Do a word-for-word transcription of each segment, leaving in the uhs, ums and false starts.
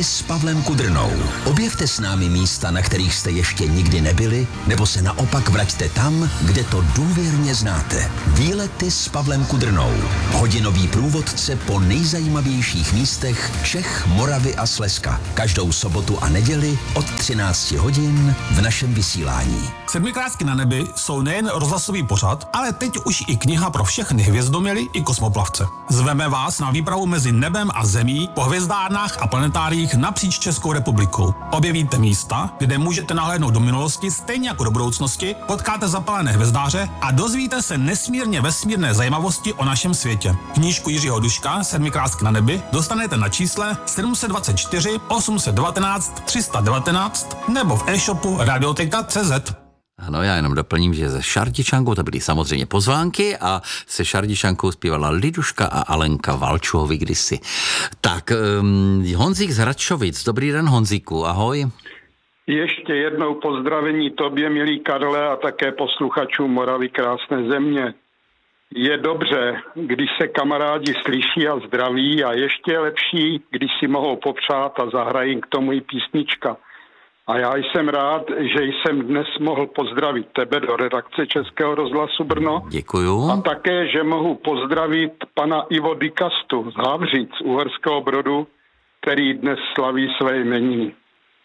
Výlety s Pavlem Kudrnou. Objevte s námi místa, na kterých jste ještě nikdy nebyli, nebo se naopak vraťte tam, kde to důvěrně znáte. Výlety s Pavlem Kudrnou. Hodinový průvodce po nejzajímavějších místech Čech, Moravy a Slezska. Každou sobotu a neděli od třinácti hodin v našem vysílání. Sedmikrásky na nebi jsou nejen rozhlasový pořad, ale teď už i kniha pro všechny hvězdomily i kosmoplavce. Zveme vás na výpravu mezi nebem a zemí po hvězdárnách a planetáriích napříč Českou republikou. Objevíte místa, kde můžete nahlédnout do minulosti stejně jako do budoucnosti, potkáte zapalené hvězdáře a dozvíte se nesmírně vesmírné zajímavosti o našem světě. Knížku Jiřího Duška Sedmikrásky na nebi dostanete na čísle sedm set dvacet čtyři osm set devatenáct tři sta devatenáct nebo v e-shopu radioteka tečka cé zet. Ano, já jenom doplním, že ze Šardičankou to byly samozřejmě pozvánky a se Šardičankou zpívala Liduška a Alenka Valčovi kdysi. Tak, um, Honzík z Hradčovic. Dobrý den, Honzíku, ahoj. Ještě jednou pozdravení tobě, milý Karle, a také posluchačům Moravy krásné země. Je dobře, když se kamarádi slyší a zdraví, a ještě lepší, když si mohou popřát a zahrají k tomu i písnička. A já jsem rád, že jsem dnes mohl pozdravit tebe do redakce Českého rozhlasu Brno. Děkuju. A také, že mohu pozdravit pana Ivo Dikastu z Havřic, Uherského Brodu, který dnes slaví své jmeniny.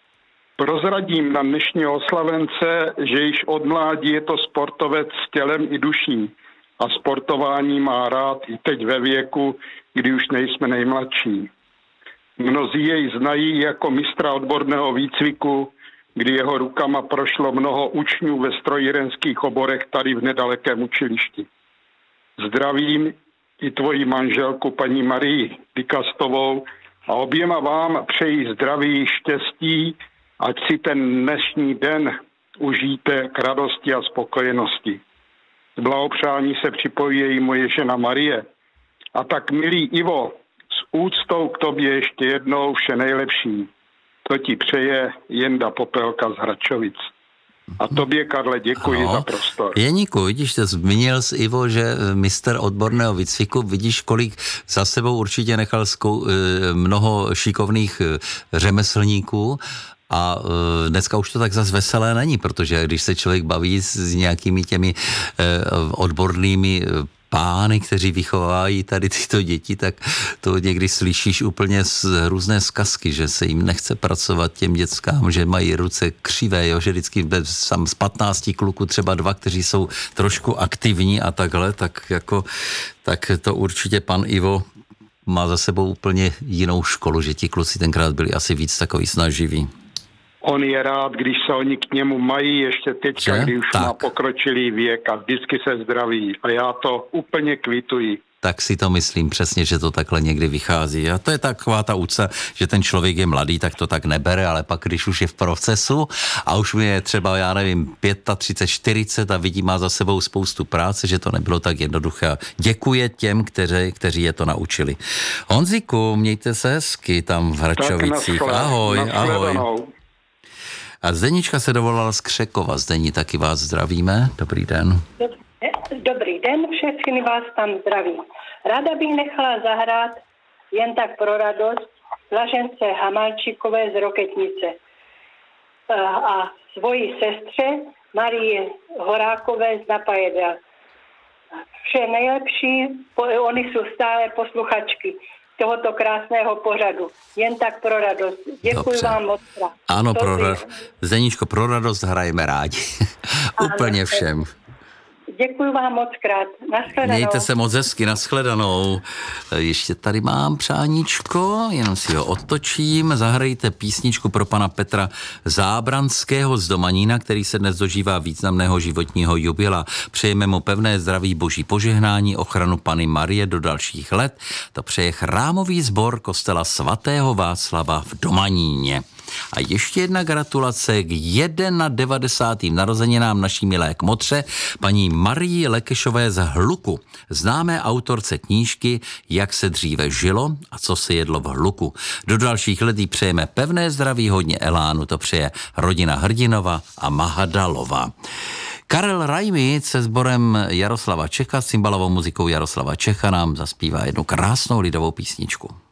Prozradím na dnešního oslavence, že již od mládí je to sportovec s tělem i duší. A sportování má rád i teď ve věku, kdy už nejsme nejmladší. Mnozí jej znají jako mistra odborného výcviku, kdy jeho rukama prošlo mnoho učňů ve strojírenských oborech tady v nedalekém učilišti. Zdravím i tvoji manželku paní Marii Dikastovou a oběma vám přeji zdraví, štěstí, ať si ten dnešní den užijte k radosti a spokojenosti. Z blahopřání se připojí i moje žena Marie. A tak, milý Ivo, s úctou k tobě ještě jednou vše nejlepší. To ti přeje Jenda Popelka z Hradčovic. A tobě, Karle, děkuji ano. za prostor. Jeníku, vidíš, to zmínil jsi, Ivo, že mistr odborného výcviku, vidíš, kolik za sebou určitě nechal zkou, mnoho šikovných řemeslníků. A uh, dneska už to tak zas veselé není, protože když se člověk baví s, s nějakými těmi uh, odbornými uh, pány, kteří vychovávají tady tyto děti, tak to někdy slyšíš úplně z různé zkazky, že se jim nechce pracovat těm dětskám, že mají ruce křivé, jo, že vždycky sam z patnácti kluků třeba dva, kteří jsou trošku aktivní a takhle, tak jako, tak to určitě pan Ivo má za sebou úplně jinou školu, že ti kluci tenkrát byli asi víc takový snaživí. On je rád, když se oni k němu mají ještě teďka, kdy už tak. má pokročilý věk a vždycky se zdraví. A já to úplně kvituji. Tak si to myslím přesně, že to takhle někdy vychází. A to je taková ta úcta, že ten člověk je mladý, tak to tak nebere, ale pak, když už je v procesu a už mi je třeba, já nevím, třicet pět, čtyřicet a vidí, má za sebou spoustu práce, že to nebylo tak jednoduché. Děkuje těm, kteří, kteří je to naučili. Honzíku, mějte se hezky tam v Hradčovicích. Ahoj, ahoj. A Zdenička se dovolala z Křekova. Zdení, taky vás zdravíme. Dobrý den. Dobrý den, všechny vás tam zdravím. Ráda bych nechala zahrát jen tak pro radost Blažence Hamalčíkové z Roketnice a svoji sestře Marie Horákové z Napajedel. Vše nejlepší, oni jsou stále posluchačky tohoto krásného pořadu. Jen tak pro radost. Děkuji Dobře. vám moc. Ano, pro radost. Zdeníčko, pro radost hrajeme rádi. Úplně všem. Děkuji vám moc krát. Naschledanou. Mějte se moc hezky, naschledanou. Ještě tady mám přáníčko, jenom si ho otočím. Zahrajte písničku pro pana Petra Zábranského z Domanína, který se dnes dožívá významného životního jubilea. Přejeme mu pevné zdraví, boží požehnání, ochranu Panny Marie do dalších let. To přeje chrámový sbor kostela svatého Václava v Domaníně. A ještě jedna gratulace k devadesátým narozeninám naší milé kmotře, paní Marii Lekešové z Hluku, známé autorce knížky Jak se dříve žilo a co se jedlo v Hluku. Do dalších let jí přejeme pevné zdraví, hodně elánu, to přeje rodina Hrdinova a Mahadalova. Karel Rajmi se sborem Jaroslava Čecha, s cymbalovou muzikou Jaroslava Čecha nám zaspívá jednu krásnou lidovou písničku.